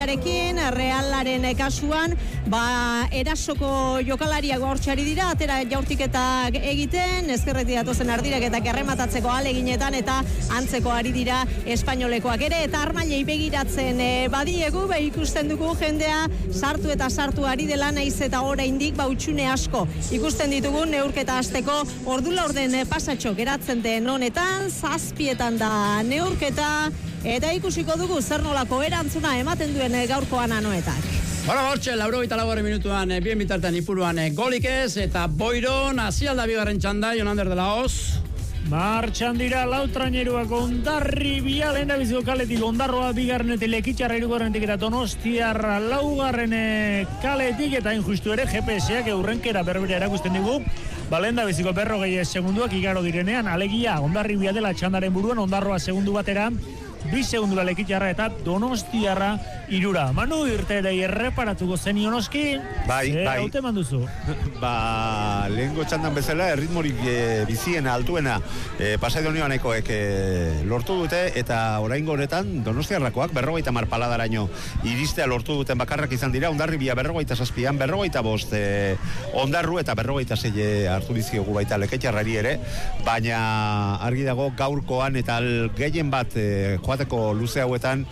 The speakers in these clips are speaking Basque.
Realaren kasuan, erasoko jokalariak hortxari dira, atera jaurtiketak egiten, ezkerretik datozen ardirak eta gerrematatzeko aleginetan, eta antzeko ari dira espainolekoak ere, eta armailei begiratzen badiegu, ikusten dugu jendea sartu eta sartu ari dela, naiz eta oraindik utxune asko ikusten ditugu neurketa hasteko ordu laurden pasatxo geratzen den honetan, 7:00 da neurketa, eta ikusiko dugu zer nolako erantzuna ematen duen gaurkoan anoetak. Hora bortxe, 84 minutuan, bien bitartean ipuruan golik ez, eta Boiron, azialda bigarren txanda, Jonander de la Hoz. Martxan dira lautraineruak Hondarribia, lehen da biziko kaletik Ondarroa bigarrenetik, Lekitxarra irugarrenetik eta Donostiarra laugarren kaletik, eta injustu ere GPS-ak eurrenkera berbera erakusten digu, lehen da biziko 40 segunduak igaro direnean, alegia Hondarribia dela txandaren buruan, Ondarroa segundu batera, 2 segundura Lekitxarra eta Donostiarra 3. Manu irtere erreparatuko zenionoski, bai. Haute manduzu. Lehengo txandan bezala, erritmorik biziena, altuena, Pasaidonioanekoek lortu dute, eta oraingo honetan Donostiarrakoak 50 paladaraino iristea lortu duten bakarrak izan dira, Hondarribia 47an, 45 Ondarru eta 46 hartu dizkiogu baita Lekitxarrari ere, baina argi dago gaurkoan eta gehien bat joateko luze hauetan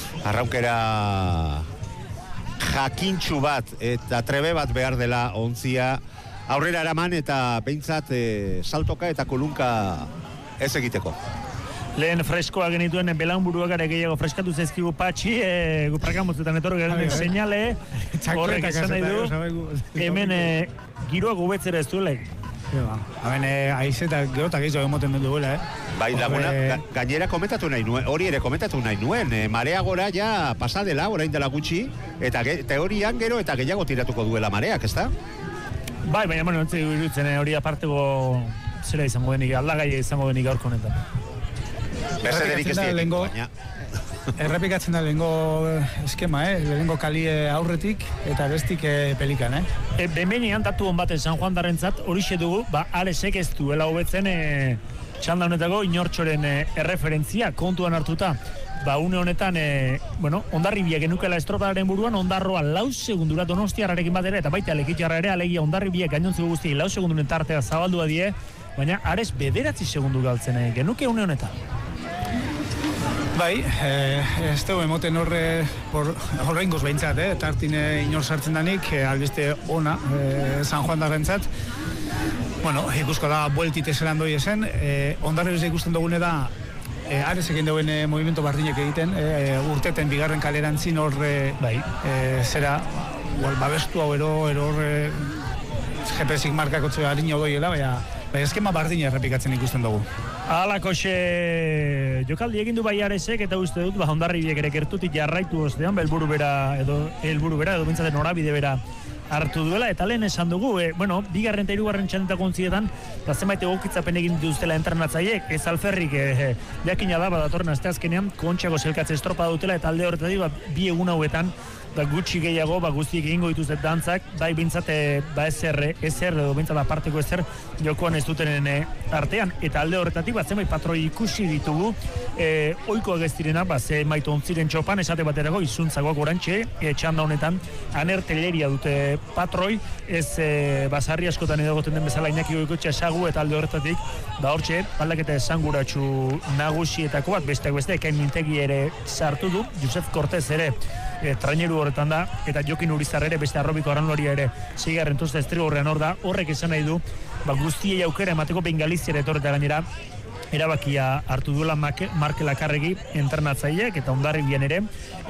arraunkera jakintxu bat eta trebe bat behar dela ontzia aurrera eraman eta behintzat saltoka eta kolunka ez egiteko. Lehen freskoa genituen belaunburuak ere gehiago freskatu zaizkigu Patxi, guprakamotzetan etorro garen seinale, horrek esan nahi du, hemen giroa gubetzera ez duelek. Hemen aize eta gerotak gehiago emoten dut duela, Bai, laguna, gainera komentatu nahi nuen, hori ere komentatu nahi nuen, marea gora ja pasadela, orain dela gutxi, eta teorian gero eta gehiago tiratuko duela mareak, ez da? Bai, baina entzi iruditzen hori aparteko zera izango denik, aldagaia izango denik gaurko honetan. Bezederik ez dietik, baina. Errepikatzen da lehengo eskema, lehengo kalie aurretik eta bestik pelikan, Bemenean datu hon baten San Juan darrentzat horixe dugu, Aresek ez duela hobetzen txanda honetako inortxoren erreferentzia kontuan hartuta. Une honetan, Hondarribia genukela estropadaren buruan, Ondarroa 4 segundura Donostiarrarekin batera, eta baita Lekitxarra ere, alegia Hondarribia gainontzuko guzti 4 segunduren tartea zabaldua die, baina Ares 9 segundu galtzen genuke une honetan. Bai, ez dugu emoten horre ingoz behintzat, tartin inor sartzen danik, albiste ona San Juan darrentzat. Ikusko da bueltit eselan doi esen, Hondarribia ikusten dugune da, Ares egin duen movimiento bardinek egiten, urteten bigarren kalerantzin horre zera, babestu hau horre GPS-ik markakotze harino doiela, baina eskema bardina errepikatzen ikusten dugu. Alakoxe jokaldi egin du bai Aresek, eta uste dut Hondarribiek ere gertutik jarraitu ostean, helburu bera edo bintzaten norabide bera hartu duela, eta lehen esan dugu, bigarren eta hirugarren txandetako ontzietan, zenbait egokitzapen egin dituztela entrenatzaileek, ez alferrik jakina da, datorren asteazkenean, kontxako zelkatze estropa dutela, eta alde horretatik, bi egun hauetan, gutxi gehiago, guztiek egingo dituzet dantzak, bai bintzate, ezer edo bintzat aparteko ezer jokoan ez dutenen artean, eta alde horretatik, zenbait patroi ikusi ditugu, oikoak ez direna, zenbait ontziren txopan, esate baterako, izuntzagoak orantxe, txanda honetan, anerteleria dute patroi, ez basarri askotan edagoten den bezala Iñaki Goikoetxea sagu, eta alde horretatik, hortxe, aldaketa esanguratsu nagusietako bat, besteak beste, Ekain Mintegi ere sartu du, Josef Cortez ere, traineru horretan da, eta Jokin Urizar ere, beste arrobiko arranloria ere, seigarren tozta estrigorrean hor da, horrek esan nahi du, guztiei aukera emateko behin Galiziara etorreta gainera, erabakia hartu duela Marke Lakarregi entrenatzaileak, eta Hondarribian ere,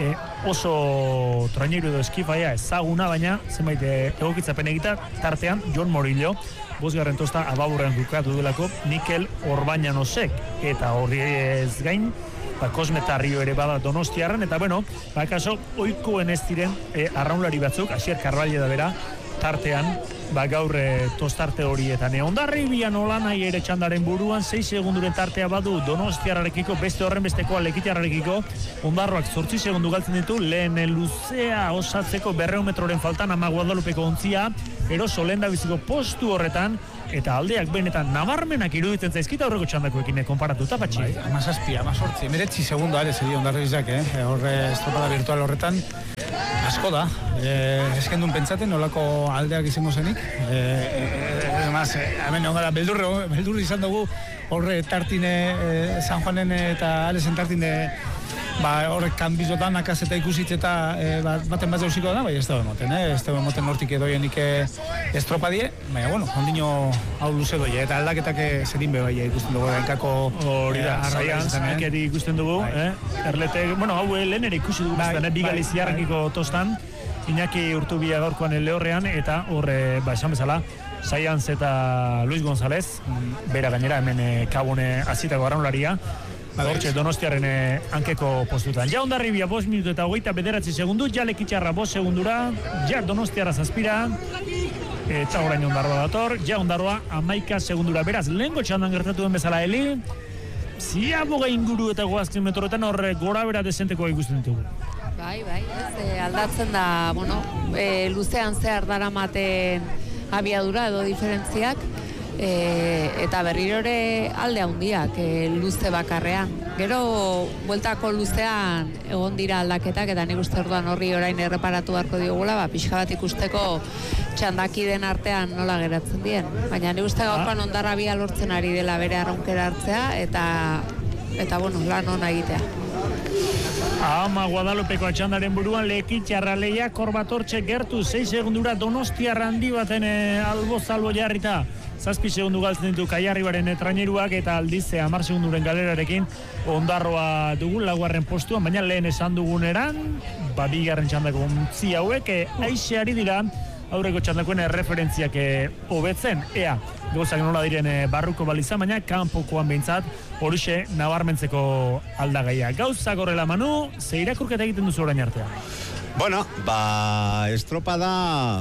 oso traineru edo eskifaia ezaguna, baina zenbait egokitzapen egita, tartean Jon Morillo, 5. tosta ababurrean dukatu duelako Mikel Orbañanosek, eta horri ez gain, Kosme Tarrio ere bada Donostiarren, eta kaso, oikoen ez diren arraunlari batzuk, Asier Carvalho da bera, tartean, gaur tostarte horietan. Hondarribia nola nahi ere txandaren buruan, 6 segunduren tartea badu Donostiarrarekiko, beste horren bestekoa Lekitxarrarekiko, Ondarroak 8 segundu galtzen ditu, lehen luzea osatzeko 200 metroren faltan, Ama Guadalupeko ontzia, eroso lehen da biziko postu horretan, eta aldeak benetan nabarmenak iruditzen zaizkita aurreko txandakoekin konparatuta, Patxi. Bai, 17, 18, 19 segundo are zeri Hondarribiak, horre estropada virtual horretan asko da. Eskendun pentsaten nolako aldeak izango zenik. Hemen ongara beldurri izan dugu horre Tartine, San Juanen eta Alesen Tartine horrek kanbizotan akazeta ikusitz eta baten bat jauziko da, bai ez dago emoten nortik edoienik estropadie, baina bueno, ondino hau luze doi, eta aldaketak zerin be bai ikusten dugu enkako hori da, zaian, ikusten dugu, erlete, bueno, hau lehen ere ikusi dugu bi Galiziarrekiko tostan, Iñaki Urtubia gaurkoan lehorrean, eta horre, esan bezala, Saianz eta Luis González, bera gainera hemen kabone azitako arraunlaria, hortxe Donostiaren hankeko postutan. Ja Hondarribia 5 minutu eta 29 segundu, ja Lekitxarra 5 segundura, ja Donostiarra zazpira, eta orain Ondarroa dator, ja Ondarroa 11 segundura. Beraz, lehenko txandan gertatu den bezala heli, ziaboga inguru eta goazkin metroetan horre gora bera desenteko ikusten ditugu. Bai, aldatzen da, luzean zehar daramaten abiadura edo diferentziak, eta berrirore alde handiak luze bakarrean. Gero, bueltako luzean egon dira aldaketak, eta nik uste orduan horri orain erreparatu beharko diogula, pixka bat ikusteko txandakiden artean nola geratzen dien. Baina nik uste gaurkoan Hondarribia lortzen ari dela bere arraunkera hartzea, eta lan ona egitea. Ama Guadalupeko atxandaren buruan Lekitxarra leia Korbatortxe gertu 6 segundura Donostiarra handi baten albo jarrita. 7 segundu galtzen ditu Kaiarribaren traineruak eta aldiz 10 segunduren galerarekin Ondarroa dugu laugarren postuan, baina lehen esan duguneran, bigarren txandako ontzi hauek aixeari dira aurreko txandakoen referentziak hobetzen, ea gauzak nola diren barruko balizan, baina kanpokoan behintzat horixe nabarmentzeko aldagaia. Gauzak horrela, Manu, ze irakurketa egiten duzu orain artean? Bueno, estropada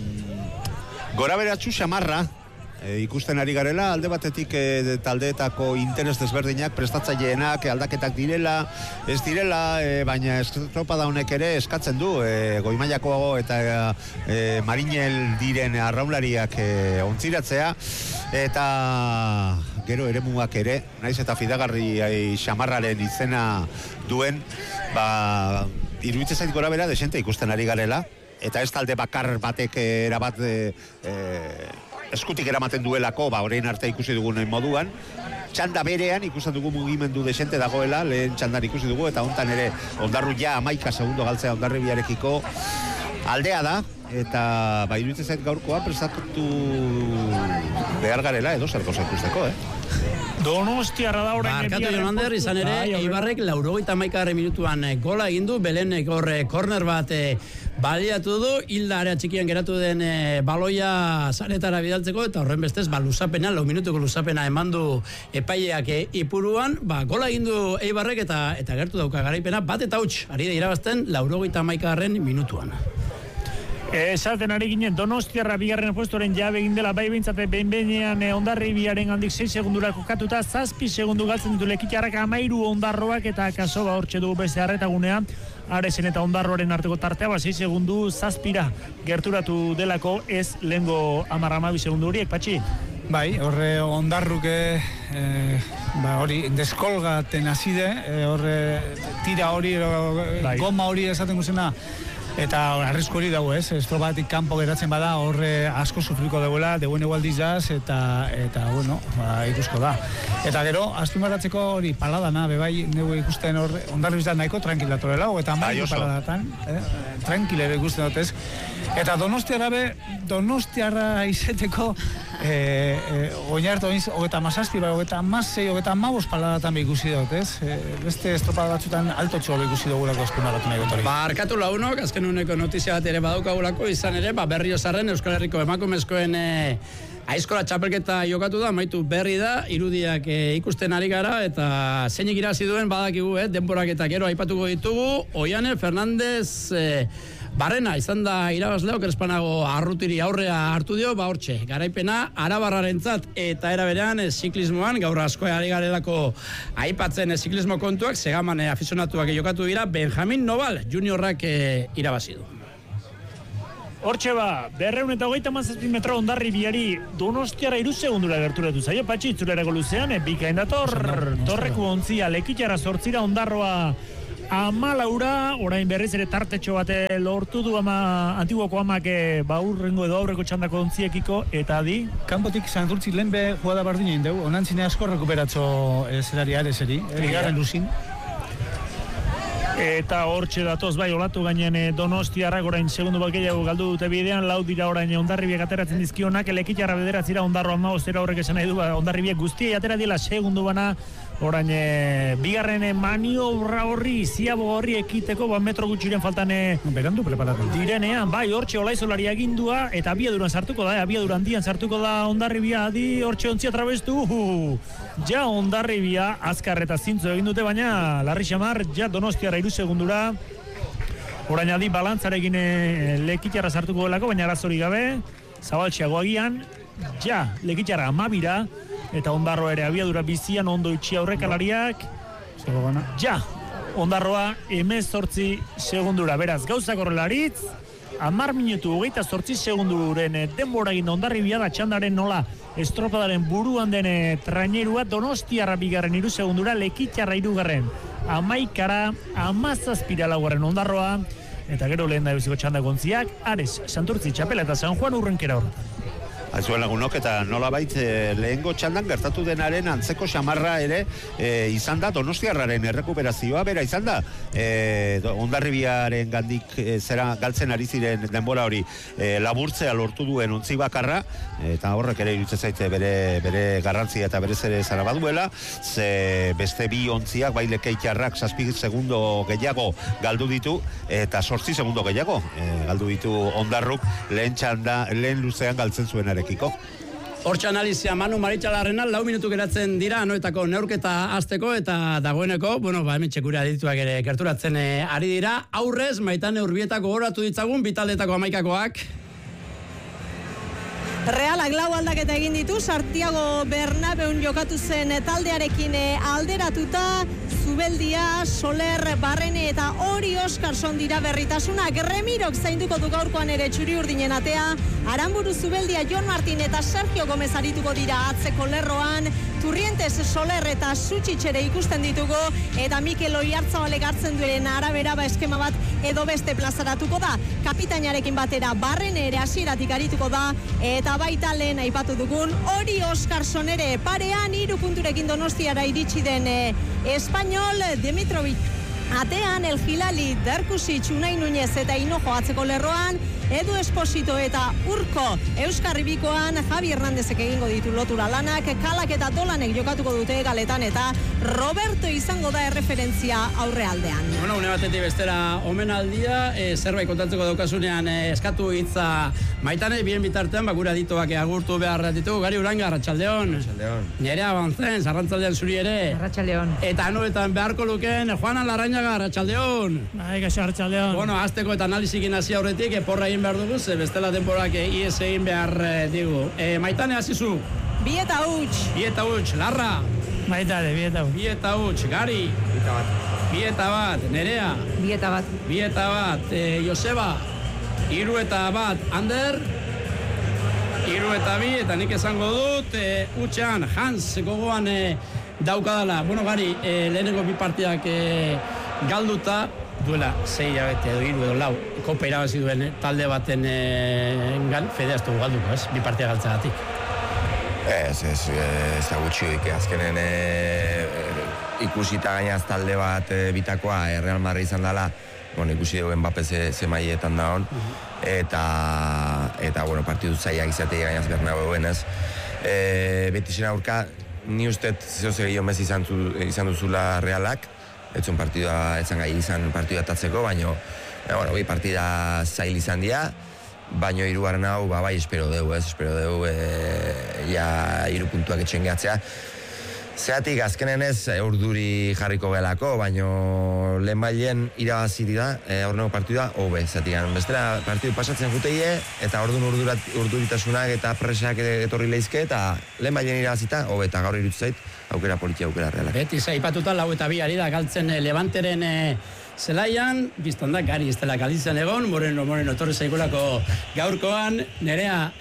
gora beratxu xamarra, ikusten ari garela, alde batetik taldeetako interes desberdinak, prestatzaileenak, aldaketak direla, ez direla, baina estropada honek ere eskatzen du, goimaiako eta marinel diren arraunlariak ontziratzea, eta gero eremuak ere, naiz eta fidagarri xamarraren izena duen, iruditzen zait gora bera desente ikusten ari garela, eta ez talde bakar batek erabat eskutik eramaten duelako, orain arte ikusi dugun moduan, txanda berean ikusten dugu mugimendu desente dagoela, lehen txandan ikusi dugu, eta hontan ere Ondarru ja 11 segundo galtzea Hondarribiarekiko aldea da, eta iruditzen zait gaurkoa prestatu behar garela edo zer gauza ikusteko, Donostiarra da orain Barkatu Jonander, izan ere, Eibarrek 91. minutuan gola egin du, Belenek horre korner bat baliatu du, hilda area txikian geratu den baloia zaretara bidaltzeko, eta horren bestez, luzapena, 4 minutuko luzapena eman du epaileak Ipuruan, gola egin du Eibarrek eta gertu dauka garaipena, bat eta huts, ari da irabazten 91. minutuan. Esaten ari ginen, Donostiarra bigarren puestoren jabe egin dela behintzate behin-behinean Hondarribiaren handik 6 segundura kokatuta, 7 segundu galtzen ditu Lekitxarrak, 13 Ondarroak eta Kasoba hortxe dugu beste harretagunea, Aresen eta Ondarroaren arteko tartea, 6 segundu 7 gerturatu delako ez lehengo 10-12 segundu horiek, Patxi? Bai, horre Ondarruk hori deskolgaten azide, horre tira hori, goma hori esaten guzena, eta arrisku hori dago, estropatik kanpo geratzen bada, horre asko sufriko dagoela, deuen egualdiz jaz, eta ikusko da. Eta gero, azpimarratzeko hori paladana, bebai, neu ikusten horre, Hondarribia nahiko tranquilatorela, eta maiu paladatan, tranquilere ikusten dut, Eta Donostiarra izeteko, oinartu oinz, 36, 36, 35 paladatan ikusi dut, beste estropada batzutan altotxo ikusi dugulako azpimarratu nahi gotori. Barkatu launok, azken uneko notizia bat ere badaukagulako, izan ere, Berriozarren Euskal Herriko emakumezkoen aizkola txapelketa jokatu da, maitu berri da, irudiak ikusten ari gara, eta zeinik irazi duen badakigu, denborak eta gero aipatuko ditugu, Oiane Fernandez Barrena izan da irabazleo, Krespanago arrutiri aurrea hartu dio, hortxe, garaipena Arabarrarentzat eta eraberean ziklismoan, gaur asko ari garelako aipatzen ziklismo kontuak, Segaman afizionatuak jokatu dira, Benjamin Nobal juniorrak irabazi du. Hortxe ba, 227 metro Hondarribiari Donostiara 3 segundura gerturatu zaio, Patxi, itzulerako luzean, bikain dator, Torreku ontzia, Lekitxara 8 Ondarroa 14, orain berriz ere tartetxo bate lortu du antiguoko amak urrengo edo aurreko txandako ontziekiko, eta adi? Kanpotik Santurtzi lehen be jugada bardina indeu, onantzine asko rekuperatzo zerari areseri, bigarren luzin. Eta hortxe datoz, bai, olatu gainen Donostiarrak orain segundu bat gehiago galdu dute bidean, lau dira orain Hondarribiak ateratzen dizkionak, Lekitxarra bederatzira Ondarroa 15 horrek esan nahi du, Hondarribiak guztia atera dila segundu bana, orain bigarren maniobra horri, ziabo horri ekiteko, metro gutxiren faltan berandu preparatzen direnean, bai, hortxe olaizolari agindua, eta abiaduran sartuko da, abiaduran dian sartuko da Hondarribia, adi hortxe ontzia trabestu, ja Hondarribia azkar eta zintzo egin dute, baina Larri Xamar, ja Donostiara 3 segundura, orain adi balantzarekin Lekitxarra sartuko delako, baina arazori gabe, zabaltxeago agian, ja Lekitxarra 12, eta Ondarroa ere abiadura bizian ondo itxi aurrekalariak, ja Ondarroa 18 segundura, beraz gauzak horrelaritz, 10 minutu 28 segunduren denbora egin Hondarribia da txandaren nola estropadaren buruan den trainerua, Donostiarra bigarren 3 segundura, Lekitxarra 3, 11, 17 laugarren Ondarroa, eta gero lehen da biziko txanda gontziak, Ares, Santurtzi, Txapela eta San Juan urrenkera horretan. Aizuen lagunok, eta nolabait lehengo txandan gertatu denaren antzeko xamarra ere izan da Donostiarraren errekuperazioa, bera izan da Hondarribiaren gandik zera galtzen ari ziren denbora hori laburtzea lortu duen ontzi bakarra, eta horrek ere iruditzen zaite bere garrantzia eta bere zere zara baduela, ze beste bi ontziak, bai Lekitxarrak 7 segundo gehiago galdu ditu, eta 8 segundo gehiago galdu ditu Ondarruk lehen luzean galtzen zuen ekiko. Hortxe analizia Manu Maritxalarrena, 4 minutu geratzen dira anoetako neurketa azteko, eta dagoeneko, hemen txekure adituak ere gerturatzen ari dira. Aurrez, Maitane Urbietako goratu ditzagun, bitaldetako 11koak. Realak 4 aldaketa egin ditu, Santiago Bernabeun jokatu zen taldearekin alderatuta, Zubeldia, Soler, Barrene eta Hori Oskarson dira berritasunak. Remirok zainduko du gaurkoan ere txuri urdinen atea, Aramburu, Zubeldia, Jon Martin eta Sergio Gomez arituko dira atzeko lerroan, Turrientes, Soler eta Sutxitxere ikusten ditugu, eta Mikel Oiartzabalek hartzen duen arabera eskema bat edo beste plazaratuko da. Kapitainarekin batera Barrene ere hasieratik arituko da, eta baita lehen aipatu dugun Hori Oskarson ere parean 3 punturekin Donostiara iritsi den Espainol, Dimitrovic atean, El Hilali, Derkusic, Unai Nuñez eta Hinojo atzeko lerroan, Edu Esposito eta Urko Euskarribikoan, Javi Hernandezek egingo ditu lotura lanak, Kalak eta Dolanek jokatuko dute galetan, eta Roberto izango da erreferentzia aurrealdean. Une batetik bestera omenaldia, zerbait kontatzeko daukasunean eskatu hitza Maitane, bien bitartean, gure adituak agurtu behar ditugu. Gari Uranga, Arratxaldeon. Nerea Bantzen, Arrantzaldean zuri ere. Arratxaldeon. Eta anoetan beharko luken, Juana Larrañaga, Arratxaldeon. Gaixo, Arratxaldeon. Azteko eta analizikin hasi aurretik, porra egin behar dugu, bestela denborak ies egin behar digu. Maitane, hasizu. 2 eta huts. 2 eta huts, Larra. Maitane, 2 eta huts. 2 eta huts, Gari. 2 eta bat, Nerea. 2 eta bat. 2 eta bat, Joseba. 3 eta bat, Ander. 3 eta 2, eta nik esango dut, utxean, Hans gogoan daukadala. Gari, lehenengo 2 partidak galduta, duela 6 hilabete edo 3 edo 4 kopa irabazi duen talde baten fedeaztu galduko, 2 partidak galtzagatik. Ez da gutxioik, azkenen ikusita gainaz talde bat bitakoa Real Madrid izan dela, ikusi dugu Mbappe ze mailetan da hon, eta partidu zaiak izatei gainaz Bernabéuen, ez. Betixen aurka, ni uste zehoz egin Messi izan duzula Realak, etzun partidua, etzan gai izan partidua tatzeko, baina, bi partida zail izan dira, baina 3. hau, bai, espero dugu, ja 3 puntuak etxen gehatzea. Zeatik, azkenen ez urduri jarriko gelako, baina lehen bailen irabazi dira, aurrengo partidua, hobe, zeatik. Bestela, partidu pasatzen juteie, eta orduan urduritasunak eta presak etorri lehizke, eta lehen bailen irabazita, hobe, eta gaur irutzait, aukera politia, aukera Realak. Beti zaipatuta 4 eta 2 ari da galtzen Levanteren zelaian, biztan da, gari ez dela Galizian egon, moreno torre zaigulako gaurkoan, Nerea,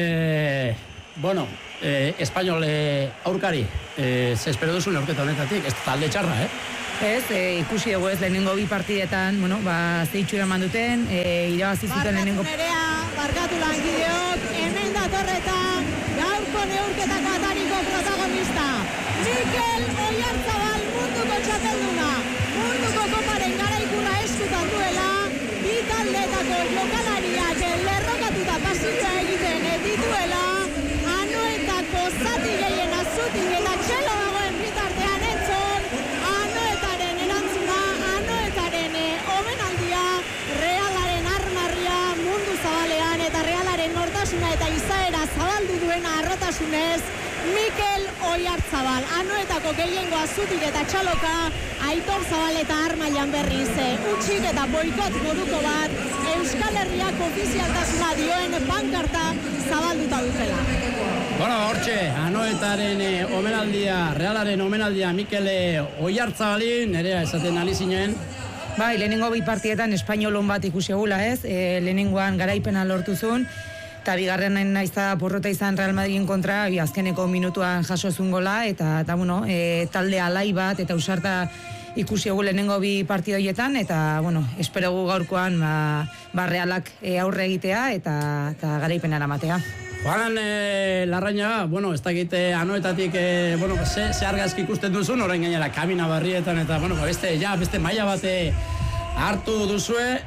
Espainol aurkari, ze espero duzu neurketa honetatik, ez talde txarra, Ez, ikusi dugu ez lehenengo bi partidetan, zeitxura eman duten, irabazi zuten lehenengo... Nerea, barkatu langideok, hemen datorreta, gaurko neurketako atariko protagonista. Mikel Oyarzabal munduko txapelduna, munduko koparen garaikura eskutan duela, bi taldeetako jokalariak lerrokatuta pasilloa egiten dituela, Anoetako zati gehien azutik eta txelo dagoen bitartean entzun, Anoetaren erantzuna, Anoetaren omenaldia, Realaren armarria mundu zabalean eta Realaren nortasuna eta izaera zabaldu duena arrotasunez, Mikel Oyarzabal, Anoetako gehiengo azutik eta txaloka, Aitor Zabal eta Armailan berriz, utxik eta boikot moduko bat, Euskal Herriak ofizialtasuna dioen pankarta zabalduta dutela. Hortxe, Anoetaren omenaldia, Realaren omenaldia Mikel Oyarzabali, Nerea esaten ali zinen. Bai, lehenengo bi partietan espainolon bat ikusi egula ez, lehenengoan garaipena lortu zuen, eta bigarrenen naizta porrota izan Real Madridin kontra, azkeneko minutuan jaso zuen gola, eta talde alai bat, eta usarta ikusi egu lehenengo bi partidoietan, eta, espero gu gaurkoan Realak aurre egitea, eta garaipena eramatea. Joanan Larrañaga, ez dakit Anoetatik, ze argazki ikusten duzun, orain gainera kabina barrietan, eta, beste maila bate hartu duzue,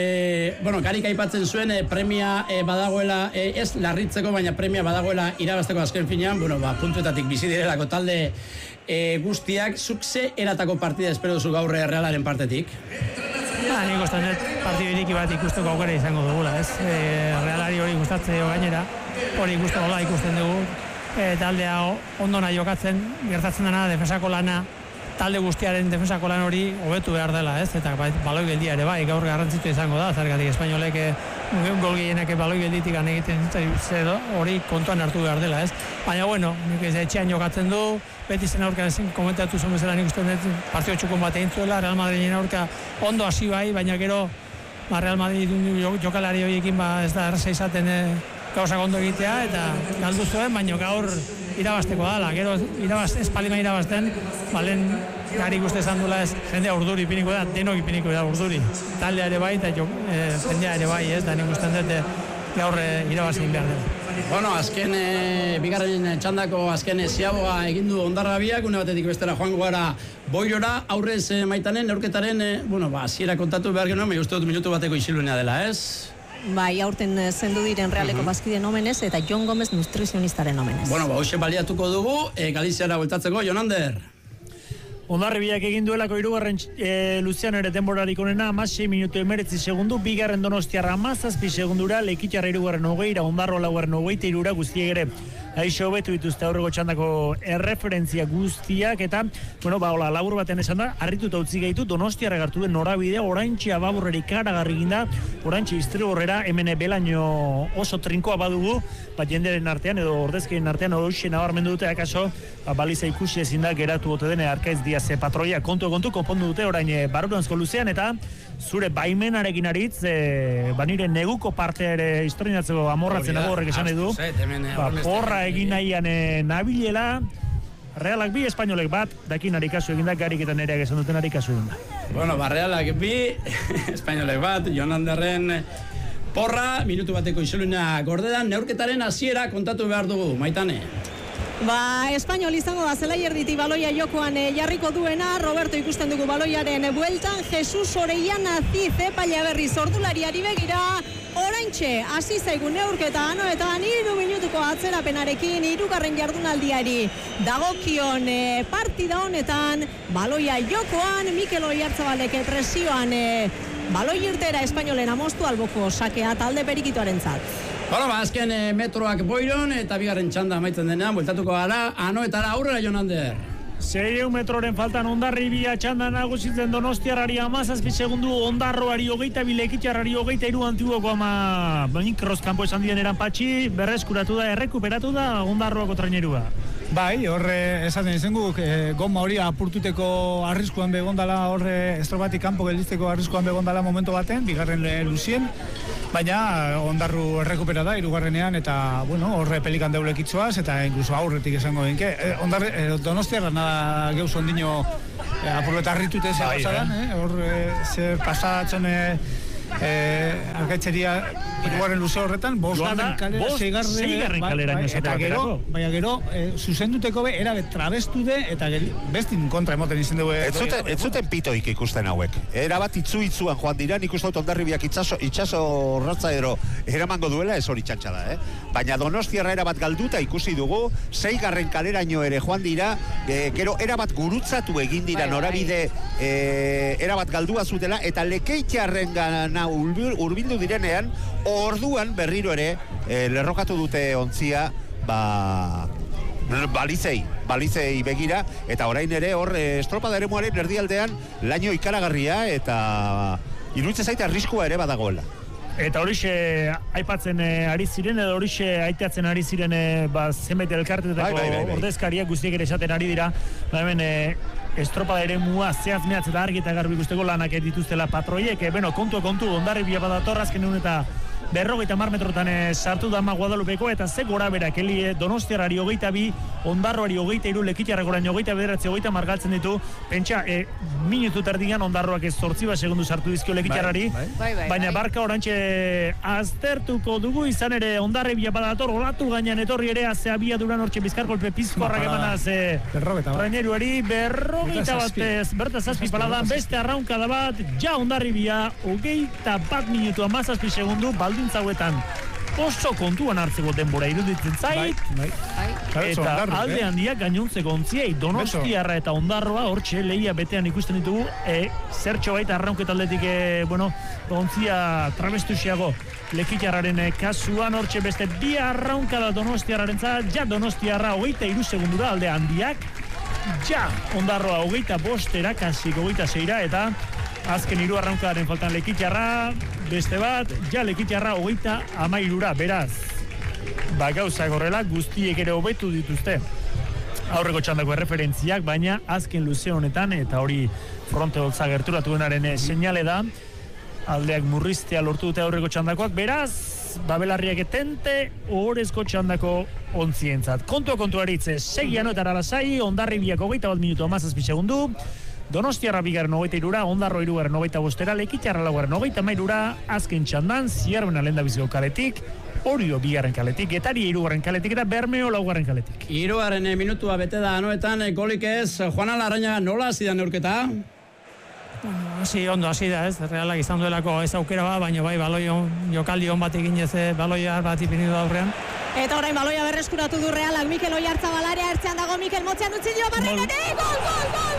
garik aipatzen zuen premia badagoela, ez larritzeko, baina premia badagoela irabazteko azken finean, puntuetatik bizi direlako talde guztiak, zuk ze eratako partida espero duzu gaur Realaren partetik? Nik uste dut partidu iriki bat ikusteko aukera izango dugula, ez? Realari hori gustatzea gainera, hori ikusten dugu, taldea ondona jokatzen, gertatzen dena defensako lana, talde guztiaren defensako lan hori hobetu behar dela, ez? Eta baloi geldia ere bai, gaur garrantzitu izango da, zergatik espainolek gol gehienak baloi gelditik egiten zedo, hori kontuan hartu behar dela, ez? Baina, nik etxean jokatzen du, beti zen aurka komentatu zuen bezala nik uste dut partio txukun bat egin zuela, Real Madridin aurka ondo hasi bai, baina gero Real Madrid jokalari horiekin ez da erreza izaten gauzak ondo egitea, eta galdu zuen, baina gaur irabazteko dala, gero espalima irabazten, balen gari ikuste esan duela ez, jendea urduri ipiniko da, denok ipiniko da urduri, taldea ere bai, eta jendea ere bai, ez, da nik usten dut gaur irabazin behar dela. Azken bigarren txandako azken ziaboga egindu Ondarrabiak, une batetik bestera joango gara Boirora, aurrez Maitanen, neurketaren, hasiera kontatu behar genuen, uste dut minutu bateko isilunea dela, ez? Bai, aurten zendu diren Realeko bazkideen omenez eta Jon Gomez nutrizionistaren omenez. Hoxe baliatuko dugu, Galiziara bueltatzeko, Jonander. Ondarribiak egin duelako hirugarren Luziano ere denborarik onena, 6 minutu 19 segundu, bigarren Donostiarra 17 segundura, Lekitarra hirugarren 20, Ondarro laugarren 23 guztiek ere. Aixo hobetu dituzte aurreko txandako erreferentzia guztiak, eta, labur batean esan da, harrituta utzi gaitu, Donostiarra gartu den norabidea, oraintxe ababurreri karagarri ginda, oraintxe iztri horrera, hemen belaino oso trinkoa badugu, jenderen artean, edo ordezkeen artean, horixen nabarmendu dute, akaso, baliza ikusi ezin da geratu bote dene Arkaiz Diaz patroia kontu konpondu dute orain Barruranzko luzean, eta zure baimenarekin aritz, nire neguko parte ere historinatzeko amorratzen dago horrek esan edu, porra egin nahian nabilela, Realak bi, Espainolek bat, dakin harikazu eginda, garik eta nereak esan duten harikazu eginda. Realak bi, Espainolek bat, Jonanderren porra, minutu bateko isilunea gordedan, neurketaren hasiera kontatu behar dugu, Maitane. Espainol izango da zelai erditi baloia jokoan jarriko duena, Roberto ikusten dugu baloiaren bueltan, Jesus Orellana Zizepaila berriz ordulariari begira, oraintxe hasi zaigu neurketa Anoetan 3 minutuko atzerapenarekin hirugarren jardunaldiari dagokion partida honetan, baloia jokoan, Mikel Oyarzabalek presioan baloi irtera Espainolen amostu alboko sakea talde perikitoarentzat. Azken metroak Boiron eta bigarren txanda amaitzen denean, bueltatuko gara, Anoetara aurrera, Jonander. 600 metroren faltan Ondarribia txanda nagusitzen Donostiarrari 17 segundu, Ondarroari 22, Lekitarrari 23, Antiguoko Banik cross kanpo esan dien eran patxi, berreskuratu da, errekuperatu da Ondarroako trainerua. Bai, horre esaten izan guk, goma hori apurtuteko arriskuan begondala, horre estropatik kanpo geldizteko arriskuan begondala momentu baten, bigarren luzien, baina ondarru errekupera da, hirugarrenean, eta, bueno, horre pelikan deulekitzoaz, eta incluso aurretik esango dinke. Donostiarra nada geuz ondino apurreta arritute ze pasadan, horre zer pasatzen argaitzeria hirugarren luze horretan, bosgarren kalera, seigarren kalera, eta gero, zuzenduteko be, erabe trabestude, eta bestin kontra emoten izan dugu. Ez zuten pitoik ikusten hauek. Erabat itzuan joan dira, nik uste dut Hondarribiak itxaso ratza eramango duela, ez hori txantxa da, Baina Donostiarra erabat galduta ikusi dugu, 6. kaleraino ere joan dira, gero erabat gurutzatu egin dira norabide erabat galdua zutela, eta Lekeitiarren gana urbildu direnean, orduan berriro ere lerrokatu dute ontzia balizei begira, eta orain ere hor estropada eremuaren erdialdean laino ikaragarria, eta iruditzen zaite arriskua ere badagoela. Eta horixe aipatzen ari ziren, edo horixe aitatzen ari ziren zenbait elkartetako ordezkariak guztiek ere esaten ari dira, hemen estropada eremua zehaz mehatz eta argi eta garbi guzteko lanak dituztela patroiek, kontu, Hondarribia badator azken egun eta 50 metrotan sartu dama Guadalupeko, eta ze gora berak Donostiarrari 22, Ondarroari 23, Lekitiarrakoraino 29, 30 margaltzen ditu. Pentsa, minutu terdian Ondarroak 8 segundu sartu dizkio Lekitiarrari, baina barka orantxe aztertuko dugu, izan ere Hondarribia badator, olatu gainean etorri ere azea biaduran hortxe bizkarkolpe pizkorrak emanaz traineruari, 41 berta zazpi paladan, beste arraunkada bat, ja Hondarribia 21 minutu 17 segundu, baldintzauetan oso kontuan hartzeko denbora iruditzen zait, eta alde handiak gainontzeko ontziei, Donostiarra eta Ondarroa hortxe lehia betean ikusten ditugu, zertxo baita arraunketaldetik ontzia trabestusiago Lekitiarraren kasuan, hortxe beste bi arraunkada Donostiarraren zat, ja Donostiarra 23 segundura alde handiak, ja Ondarroa 25 kasik 26, eta azken 3 arraunkadaren faltan Lekitiarra, beste bat, ja Lekitiarra 30 beraz. Gauza gorrela guztiek ere hobetu dituzte aurreko txandako erreferentziak, baina azken luze honetan, eta hori fronte holtza gerturatu denaren seinale da, aldeak murriztea lortu dute aurreko txandakoak, beraz, babelarriak etente orezko txandako ontzientzat. Kontu aritze, segiano eta aralasai, Hondarribiak 21 minutu 17 segundu, Donostiarra bigarren 23, Ondarro hirugarren 25, Lekitiarra laugarren 33, azken txandan, Zierbena lehendabiziko kaletik, Orio bigarren kaletik, Getaria hirugarren kaletik, eta Bermeo laugarren kaletik. 3. minutua bete da anoetan, golik ez, Juan Larrañaga nola hasi da neurketa? Ondo hasi da, ez, realak izan duelako ez aukera ba, baina bai, jokaldi hon bat egin ez, baloia bat ipinidu da aurrean. Eta orain baloia berreskuratu du Realak, Mikel Oiartzabalarea ertzean dago, Mikel motzean utzi dio barrenari, gol!